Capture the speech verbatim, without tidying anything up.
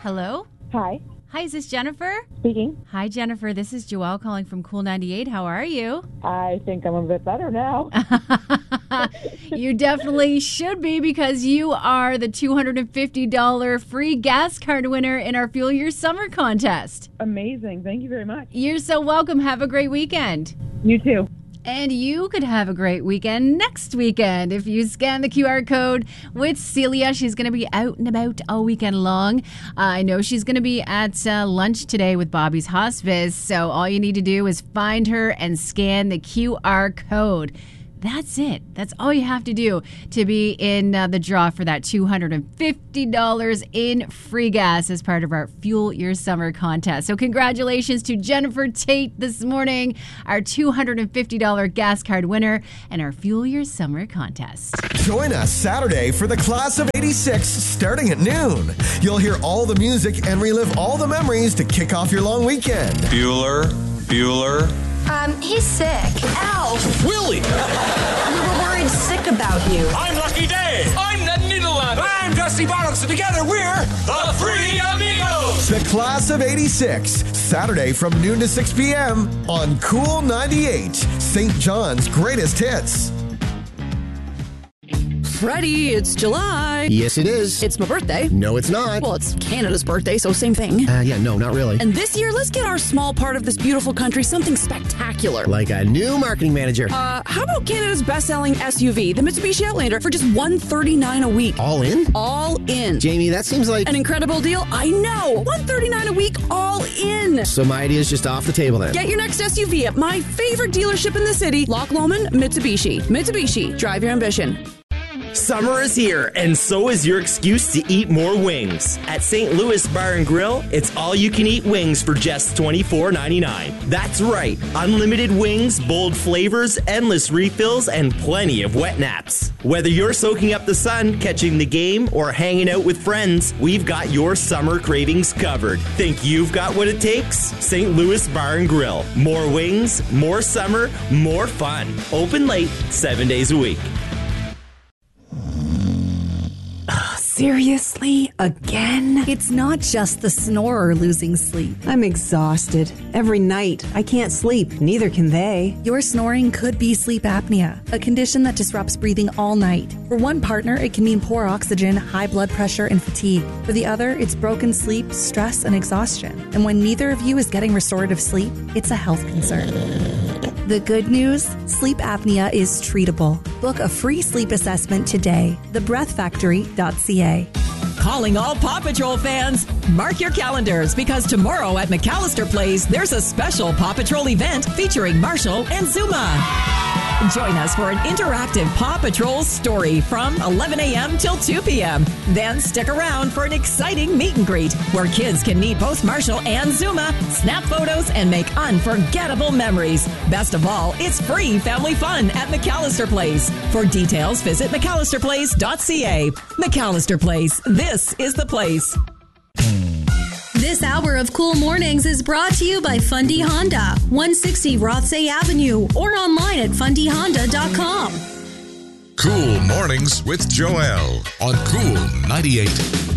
Hello? Hi. Hi, is this Jennifer? Speaking. Hi, Jennifer. This is Joelle calling from Cool ninety-eight. How are you? I think I'm a bit better now. You definitely should be, because you are the two hundred fifty dollars free gas card winner in our Fuel Your Summer contest. Amazing. Thank you very much. You're so welcome. Have a great weekend. You too. And you could have a great weekend next weekend if you scan the Q R code with Celia. She's going to be out and about all weekend long. Uh, I know she's going to be at uh, lunch today with Bobby's Hospice. So all you need to do is find her and scan the Q R code. That's it. That's all you have to do to be in uh, the draw for that two hundred fifty dollars in free gas as part of our Fuel Your Summer contest. So congratulations to Jennifer Tate this morning, our two hundred fifty dollars gas card winner and our Fuel Your Summer contest. Join us Saturday for the Class of eighty-six starting at noon. You'll hear all the music and relive all the memories to kick off your long weekend. Bueller, Bueller. Um, he's sick. Ow! Willie! We were worried sick about you. I'm Lucky Dave. I'm Ned Niederland. I'm Dusty Bottles. And together we're the Free Amigos. The Class of eighty-six, Saturday from noon to six p.m. on Cool ninety-eight, Saint John's greatest hits. Freddie, it's July. Yes, it is. It's my birthday. No, it's not. Well, it's Canada's birthday, so same thing. Uh, yeah, no, not really. And this year, let's get our small part of this beautiful country something spectacular. Like a new marketing manager. Uh, how about Canada's best-selling S U V, the Mitsubishi Outlander, for just one hundred thirty-nine dollars a week? All in? All in. Jamie, that seems like... An incredible deal? I know! one hundred thirty-nine dollars a week, all in! So my idea's just off the table then. Get your next S U V at my favorite dealership in the city, Loch Lomond Mitsubishi. Mitsubishi, drive your ambition. Summer is here, and so is your excuse to eat more wings. At Saint Louis Bar and Grill, it's all-you-can-eat wings for just twenty-four ninety-nine. That's right, unlimited wings, bold flavors, endless refills, and plenty of wet naps. Whether you're soaking up the sun, catching the game, or hanging out with friends, we've got your summer cravings covered. Think you've got what it takes? Saint Louis Bar and Grill. More wings, more summer, more fun. Open late, seven days a week. Seriously? Again? It's not just the snorer losing sleep. I'm exhausted. Every night, I can't sleep. Neither can they. Your snoring could be sleep apnea, a condition that disrupts breathing all night. For one partner, it can mean poor oxygen, high blood pressure, and fatigue. For the other, it's broken sleep, stress, and exhaustion. And when neither of you is getting restorative sleep, it's a health concern. The good news? Sleep apnea is treatable. Book a free sleep assessment today. the breath factory dot c a. Calling all Paw Patrol fans. Mark your calendars, because tomorrow at McAllister Place, there's a special Paw Patrol event featuring Marshall and Zuma. Join us for an interactive Paw Patrol story from eleven a.m. till two p.m. Then stick around for an exciting meet and greet where kids can meet both Marshall and Zuma, snap photos, and make unforgettable memories. Best of all, it's free family fun at McAllister Place. For details, visit McAllister Place dot c a. McAllister Place. This is the place. This hour of Cool Mornings is brought to you by Fundy Honda, one sixty Rothsay Avenue, or online at fundy honda dot com. Cool Mornings with Joelle on Cool ninety-eight.